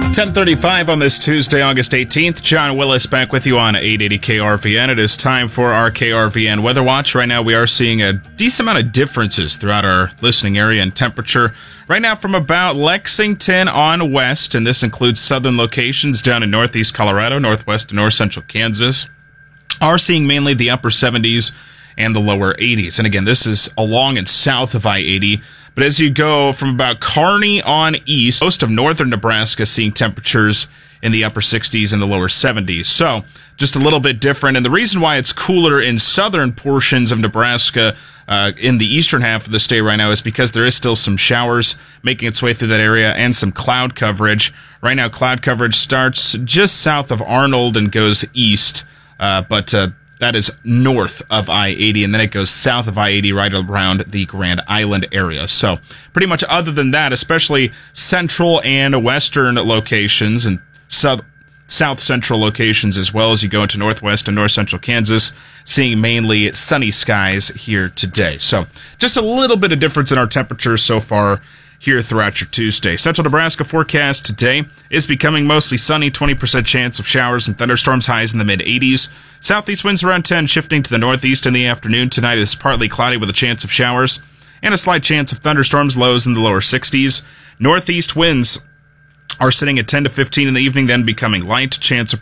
10:35 on this Tuesday, August 18th. John Willis back with you on 880 KRVN. It is time for our KRVN Weather Watch. Right now we are seeing a decent amount of differences throughout our listening area and temperature. Right now from about Lexington on west, and this includes southern locations down in northeast Colorado, northwest and north central Kansas, are seeing mainly the upper 70s and the lower 80s. And again, this is along and south of I-80. But as you go from about Kearney on east, most of northern Nebraska seeing temperatures in the upper 60s and the lower 70s. So just a little bit different. And the reason why it's cooler in southern portions of Nebraska in the eastern half of the state right now is because there is still some showers making its way through that area and some cloud coverage. Right now, cloud coverage starts just south of Arnold and goes east. But that is north of I-80, and then it goes south of I-80 right around the Grand Island area. So pretty much other than that, especially central and western locations and south central locations as well as you go into northwest and north central Kansas, seeing mainly sunny skies here today. So just a little bit of difference in our temperatures so far here throughout your Tuesday. Central Nebraska forecast today is becoming mostly sunny, 20% chance of showers and thunderstorms, highs in the mid-80s. Southeast winds around 10, shifting to the northeast in the afternoon. Tonight is partly cloudy with a chance of showers and a slight chance of thunderstorms, lows in the lower 60s. Northeast winds are sitting at 10 to 15 in the evening, then becoming light, chance of